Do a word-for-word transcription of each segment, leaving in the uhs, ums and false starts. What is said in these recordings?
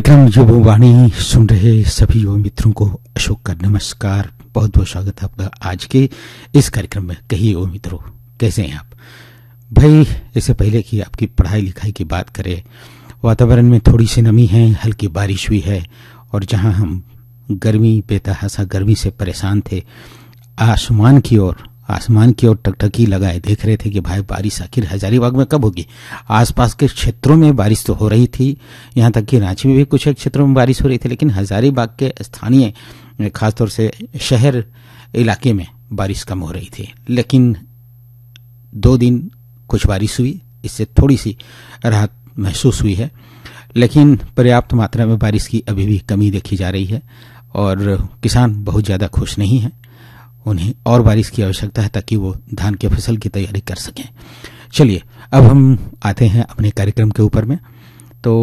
कार्यक्रम युववाणी सुन रहे सभी युवा मित्रों को अशोक का नमस्कार। बहुत बहुत स्वागत है आपका आज के इस कार्यक्रम में। कहिए युवा मित्रों, कैसे हैं आप भाई? इससे पहले कि आपकी पढ़ाई लिखाई की बात करें, वातावरण में थोड़ी सी नमी है, हल्की बारिश हुई है, और जहां हम गर्मी बेतहासा गर्मी से परेशान थे, आसमान की ओर आसमान की ओर टकटकी लगाए देख रहे थे कि भाई बारिश आखिर हजारीबाग में कब होगी। आसपास के क्षेत्रों में बारिश तो हो रही थी, यहां तक कि रांची में भी कुछ एक क्षेत्रों में बारिश हो रही थी, लेकिन हजारीबाग के स्थानीय खासतौर से शहर इलाके में बारिश कम हो रही थी। लेकिन दो दिन कुछ बारिश हुई, इससे थोड़ी सी राहत महसूस हुई है, लेकिन पर्याप्त मात्रा में बारिश की अभी भी कमी देखी जा रही है और किसान बहुत ज्यादा खुश नहीं है। उन्हें और बारिश की आवश्यकता है ताकि वो धान की फसल की तैयारी कर सकें। चलिए अब हम आते हैं अपने कार्यक्रम के ऊपर में। तो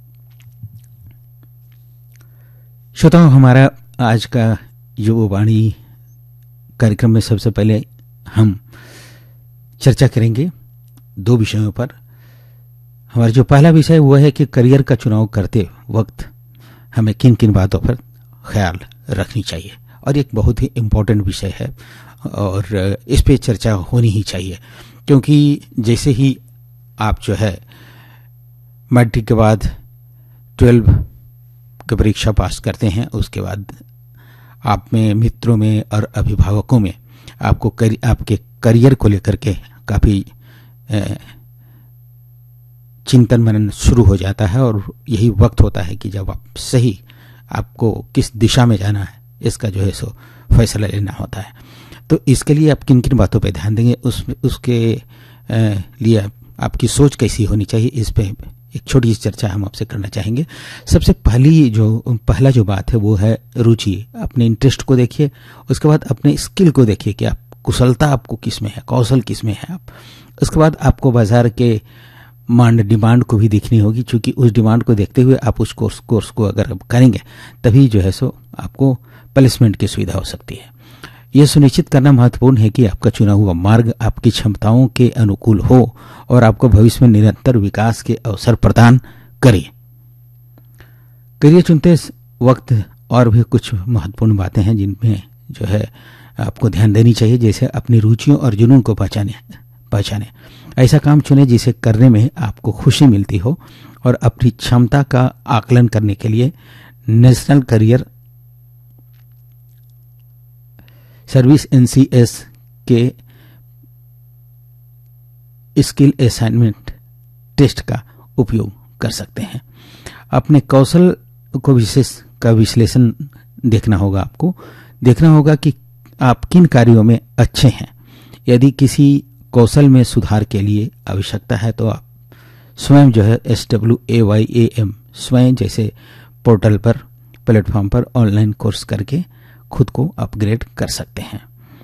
श्रोताओं, हमारा आज का युववाणी कार्यक्रम में सबसे पहले हम चर्चा करेंगे दो विषयों पर। हमारा जो पहला विषय वो है कि करियर का चुनाव करते वक्त हमें किन किन बातों पर ख्याल रखनी चाहिए, और एक बहुत ही इम्पोर्टेंट विषय है और इस पे चर्चा होनी ही चाहिए, क्योंकि जैसे ही आप जो है मैट्रिक के बाद ट्वेल्व की परीक्षा पास करते हैं, उसके बाद आप में मित्रों में और अभिभावकों में आपको करि, आपके करियर को लेकर के काफी चिंतन मनन शुरू हो जाता है, और यही वक्त होता है कि जब आप सही आपको किस दिशा में जाना है इसका जो है सो फैसला लेना होता है। तो इसके लिए आप किन किन बातों पे ध्यान देंगे, उस उसके लिए आपकी सोच कैसी होनी चाहिए, इस पे एक छोटी सी चर्चा हम आपसे करना चाहेंगे। सबसे पहली जो पहला जो बात है वो है रुचि। अपने इंटरेस्ट को देखिए, उसके बाद अपने स्किल को देखिए कि आप कुशलता आपको किस में है, कौशल किस में है आप। उसके बाद आपको बाजार के मांड डिमांड को भी देखनी होगी, क्योंकि उस डिमांड को देखते हुए आप उस कोर्स कोर्स को अगर करेंगे तभी जो है सो आपको प्लेसमेंट की सुविधा हो सकती है। यह सुनिश्चित करना महत्वपूर्ण है कि आपका चुना हुआ मार्ग आपकी क्षमताओं के अनुकूल हो और आपको भविष्य में निरंतर विकास के अवसर प्रदान करे। करियर चुनते वक्त और भी कुछ महत्वपूर्ण बातें हैं जिनमें जो है आपको ध्यान देनी चाहिए, जैसे अपनी रुचियों और जुनून को पहचाने पहचाने ऐसा काम चुने जिसे करने में आपको खुशी मिलती हो, और अपनी क्षमता का आकलन करने के लिए नेशनल करियर सर्विस एनसीएस के स्किल असाइनमेंट टेस्ट का उपयोग कर सकते हैं। अपने कौशल को विशेष का विश्लेषण देखना होगा, आपको देखना होगा कि आप किन कार्यों में अच्छे हैं। यदि किसी कौशल में सुधार के लिए आवश्यकता है तो आप स्वयं जो है S W A Y A M स्वयं जैसे पोर्टल पर प्लेटफॉर्म पर ऑनलाइन कोर्स करके खुद को अपग्रेड कर सकते हैं।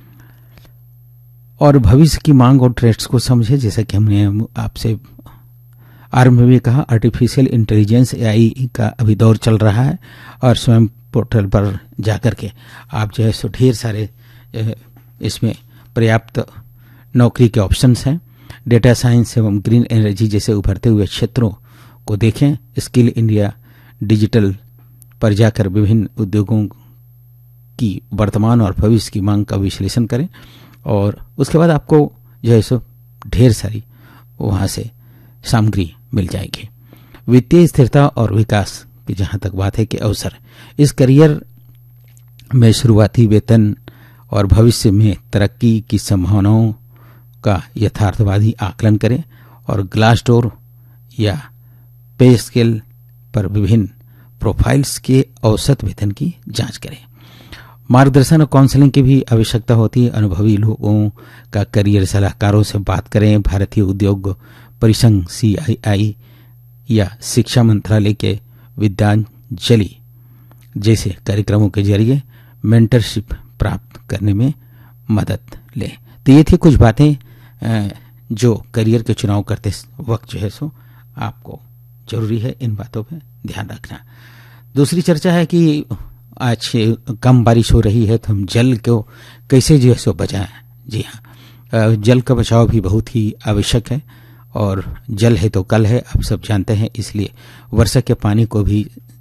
और भविष्य की मांग और ट्रेंड्स को समझे, जैसा कि हमने आपसे आरंभ में भी कहा, आर्टिफिशियल इंटेलिजेंस ए आई का अभी दौर चल रहा है, और स्वयं पोर्टल पर जाकर के आप जो है सो ढेर सारे इसमें पर्याप्त नौकरी के ऑप्शंस हैं। डेटा साइंस एवं ग्रीन एनर्जी जैसे उभरते हुए क्षेत्रों को देखें। स्किल इंडिया डिजिटल पर जाकर विभिन्न उद्योगों की वर्तमान और भविष्य की मांग का विश्लेषण करें, और उसके बाद आपको जो है सो ढेर सारी वहां से सामग्री मिल जाएगी। वित्तीय स्थिरता और विकास की जहां तक बात है कि अवसर, इस करियर में शुरुआती वेतन और भविष्य में तरक्की की संभावनाओं का यथार्थवादी आकलन करें, और ग्लासडोर या पे स्केल पर विभिन्न प्रोफाइल्स के औसत वेतन की जांच करें। मार्गदर्शन और काउंसलिंग की भी आवश्यकता होती है। अनुभवी लोगों का करियर सलाहकारों से बात करें। भारतीय उद्योग परिसंघ सी आई आई या शिक्षा मंत्रालय के विद्यांजलि जैसे कार्यक्रमों के जरिए मेंटरशिप प्राप्त करने में मदद लें। तो ये थी कुछ बातें जो करियर के चुनाव करते वक्त जो है सो आपको जरूरी है इन बातों पे ध्यान रखना। दूसरी चर्चा है कि आज कम बारिश हो रही है तो हम जल को कैसे जो है सो बचाएं। जी हाँ, जल का बचाव भी बहुत ही आवश्यक है, और जल है तो कल है, आप सब जानते हैं। इसलिए वर्षा के पानी को भी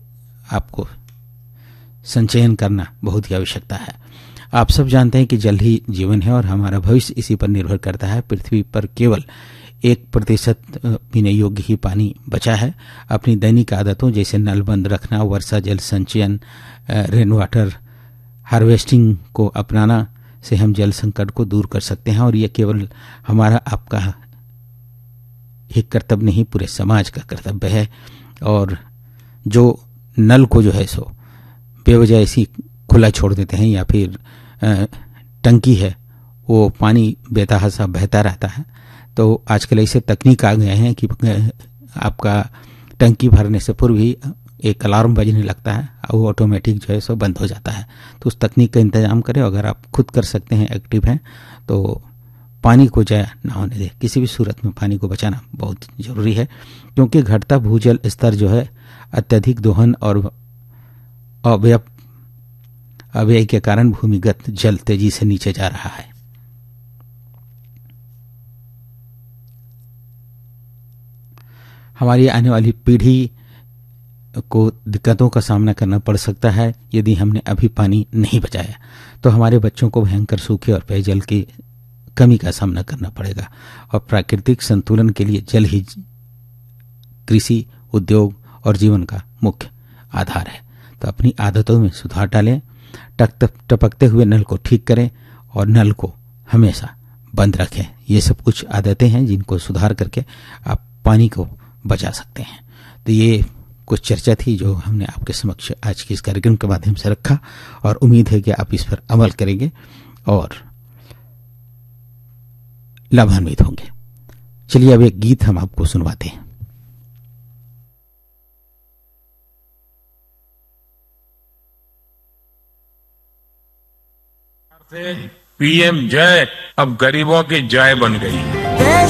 आपको संचयन करना बहुत ही आवश्यकता है। आप सब जानते हैं कि जल ही जीवन है और हमारा भविष्य इसी पर निर्भर करता है। पृथ्वी पर केवल एक प्रतिशत पीने योग्य ही पानी बचा है। अपनी दैनिक आदतों जैसे नल बंद रखना, वर्षा जल संचयन, रेन वाटर हार्वेस्टिंग को अपनाना से हम जल संकट को दूर कर सकते हैं। और यह केवल हमारा आपका एक कर्तव्य नहीं, पूरे समाज का कर्तव्य है। और जो नल को जो है सो बेवजह ऐसी खुला छोड़ देते हैं या फिर टंकी है वो पानी बेतहासा बहता रहता है, तो आजकल ऐसे तकनीक आ गए हैं कि आपका टंकी भरने से पूर्व ही एक अलार्म बजने लगता है और वो ऑटोमेटिक जो है सो बंद हो जाता है। तो उस तकनीक का इंतजाम करें। अगर आप खुद कर सकते हैं, एक्टिव हैं, तो पानी को जाया ना होने दें। किसी भी सूरत में पानी को बचाना बहुत जरूरी है, क्योंकि घटता भूजल स्तर जो है अत्यधिक दोहन और अव्यय अव्यय के कारण भूमिगत जल तेजी से नीचे जा रहा है। हमारी आने वाली पीढ़ी को दिक्कतों का सामना करना पड़ सकता है यदि हमने अभी पानी नहीं बचाया, तो हमारे बच्चों को भयंकर सूखे और पेयजल की कमी का सामना करना पड़ेगा। और प्राकृतिक संतुलन के लिए जल ही कृषि, उद्योग और जीवन का मुख्य आधार है। तो अपनी आदतों में सुधार डालें, टपकते हुए नल को ठीक करें और नल को हमेशा बंद रखें। ये सब कुछ आदतें हैं जिनको सुधार करके आप पानी को बचा सकते हैं। तो ये कुछ चर्चा थी जो हमने आपके समक्ष आज के इस कार्यक्रम के माध्यम से रखा, और उम्मीद है कि आप इस पर अमल करेंगे और लाभान्वित होंगे। चलिए अब एक गीत हम आपको सुनवाते हैं। पीएम जय अब गरीबों की जय बन गई।